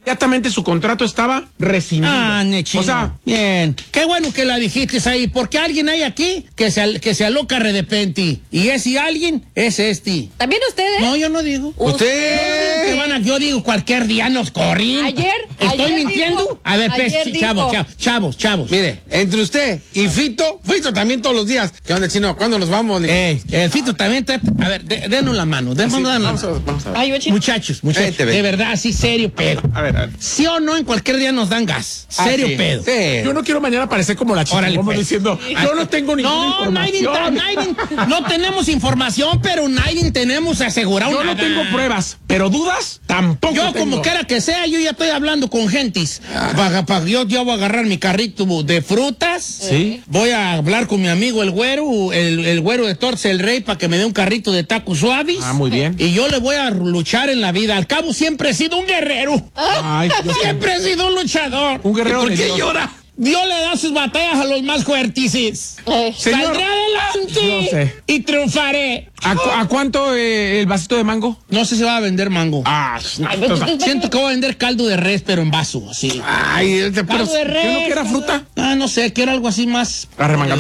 inmediatamente su contrato estaba rescindido. Nechino. O sea, bien. Qué bueno que la dijiste ahí, porque alguien hay aquí que se aloca de repente. Y ese alguien es este. ¿También ustedes? No, yo no digo. usted... Yo digo cualquier día nos corren. ¿Estoy mintiendo? Dijo, a ver, pues, chavos. Mire, entre usted y Fito también todos los días. ¿Qué onda, Chino? ¿Cuándo nos vamos? El Fito también a ver, denos la mano. Vamos a ver. Ay, yo, Chino. Muchachos, de verdad, sí, serio pedo. A ver. ¿Sí o no en cualquier día nos dan gas? Serio sí, pedo. Sí. Yo no quiero mañana parecer como la chica, como pues. diciendo, yo no tengo ninguna información. No tenemos información, pero nadie tenemos asegurado Yo nada. no tengo pruebas, pero dudas tampoco Yo, tengo. como quiera que sea, yo ya estoy hablando con gentes. Yo voy a agarrar mi carrito de frutas. Sí. Voy a hablar con mi amigo el güero, el güero de Torce el Rey, para que me dé un carrito de tacos suaves. Muy bien. Y yo le voy a luchar en la vida. Al cabo, siempre he sido un guerrero. Ay, Siempre he sido un luchador. Un guerrero. ¿Por de qué Dios. llora? Dios le da sus batallas a los más fuertes. Señor, Saldré adelante yo sé. y triunfaré. ¿A cuánto el vasito de mango? No sé si va a vender mango. Siento que voy a vender caldo de res, pero en vaso, así. Ay, pero Caldo de res. ¿yo no quiera fruta? No sé, quiero algo así más. Arremangado.